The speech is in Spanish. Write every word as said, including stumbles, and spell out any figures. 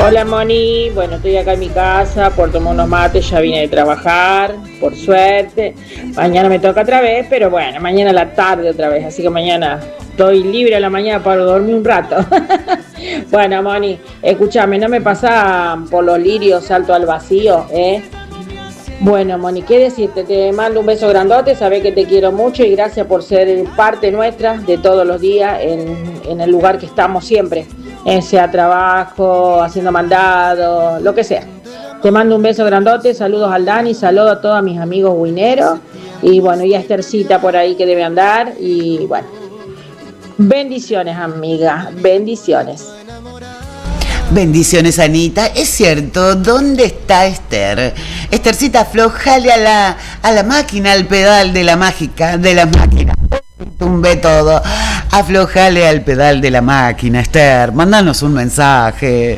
Hola Moni, bueno, estoy acá en mi casa por tomar unos mates, ya vine de trabajar, por suerte. Mañana me toca otra vez, pero bueno, mañana a la tarde otra vez, así que mañana estoy libre a la mañana para dormir un rato. Bueno, Moni, escúchame, no me pasa por los lirios salto al vacío, ¿eh? Bueno, Moni, ¿qué decirte? Te mando un beso grandote, sabés que te quiero mucho y gracias por ser parte nuestra de todos los días en, en el lugar que estamos siempre, eh, sea trabajo, haciendo mandado, lo que sea. Te mando un beso grandote, saludos al Dani, saludos a todos mis amigos wineros y bueno, y a Estercita por ahí que debe andar y bueno, bendiciones amiga, bendiciones. Bendiciones, Anita. Es cierto, ¿dónde está Esther? Estercita, aflojale a la, a la máquina, al pedal de la mágica, de la máquina. Tumbe todo. Aflojale al pedal de la máquina, Esther. Mándanos un mensaje.